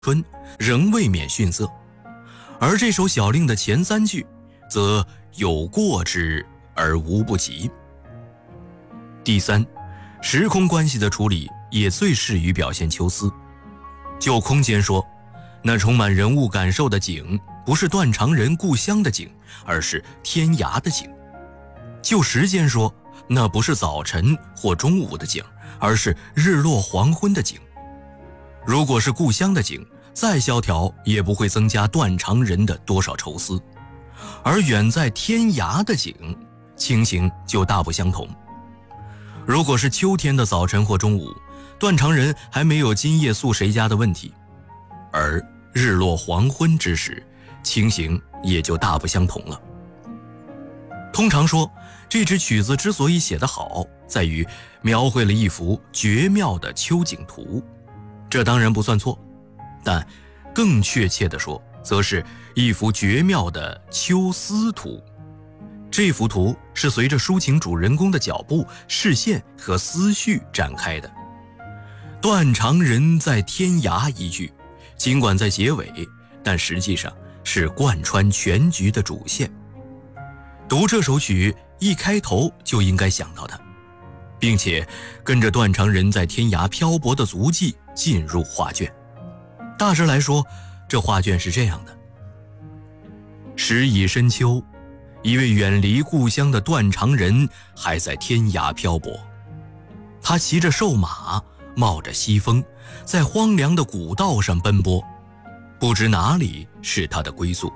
春仍未免逊色，而这首小令的前3句则有过之而无不及。第三，时空关系的处理也最适于表现秋思。就空间说，那充满人物感受的景不是断肠人故乡的景，而是天涯的景。就时间说，那不是早晨或中午的景，而是日落黄昏的景。如果是故乡的景，再萧条也不会增加断肠人的多少愁思，而远在天涯的景，情形就大不相同。如果是秋天的早晨或中午，断肠人还没有今夜宿谁家的问题，而日落黄昏之时，情形也就大不相同了。通常说，这支曲子之所以写得好，在于描绘了一幅绝妙的秋景图，这当然不算错，但更确切地说，则是一幅绝妙的秋思图。这幅图是随着抒情主人公的脚步、视线和思绪展开的。断肠人在天涯一句，尽管在结尾，但实际上是贯穿全局的主线。读这首曲，一开头就应该想到它，并且跟着断肠人在天涯漂泊的足迹进入画卷。大致来说，这画卷是这样的：时已深秋，一位远离故乡的断肠人还在天涯漂泊，他骑着瘦马，冒着西风，在荒凉的古道上奔波，不知哪里是他的归宿。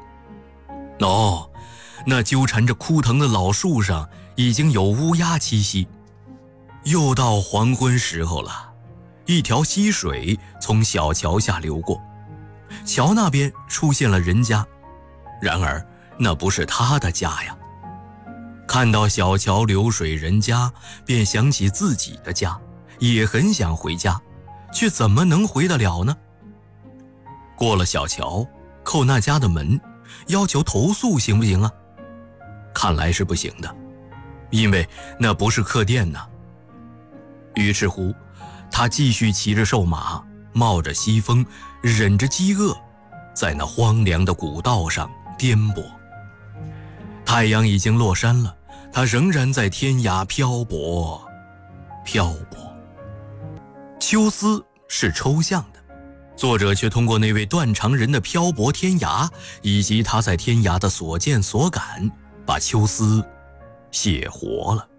那纠缠着枯藤的老树上已经有乌鸦栖息。又到黄昏时候了，一条溪水从小桥下流过，桥那边出现了人家，然而那不是他的家呀。看到小桥流水人家，便想起自己的家，也很想回家，却怎么能回得了呢？过了小桥，叩那家的门，要求投宿行不行啊？看来是不行的，因为那不是客店呢。于是乎，他继续骑着瘦马，冒着西风，忍着饥饿，在那荒凉的古道上颠簸。太阳已经落山了，他仍然在天涯漂泊。秋思是抽象的，作者却通过那位断肠人的漂泊天涯，以及他在天涯的所见所感，把秋思写活了。